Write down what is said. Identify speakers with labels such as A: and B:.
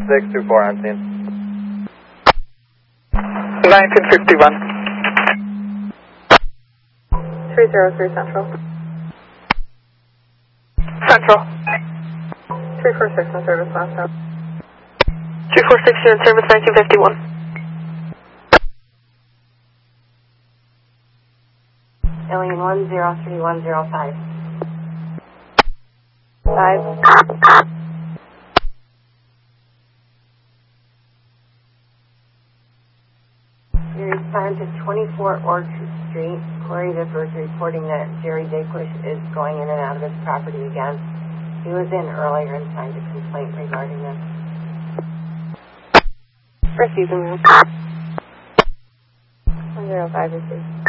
A: 624 on scene.
B: 1951.
C: 303 Central.
B: Central.
C: 346 in service last time.
B: 346 in service 1951.
D: Alien 103105.
C: 5.
D: You respond to 24 Orchard Street. Corey Vippers reporting that Jerry Dakewish is going in and out of his property again. He was in earlier and signed a complaint regarding this.
C: Receiving room. 105 received.